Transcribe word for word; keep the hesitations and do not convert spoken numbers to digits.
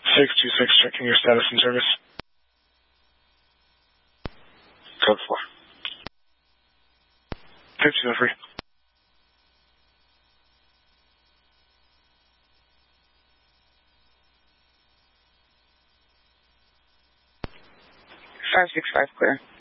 six two six, checking your status and service. Code four. fifteen oh three. five six five, clear.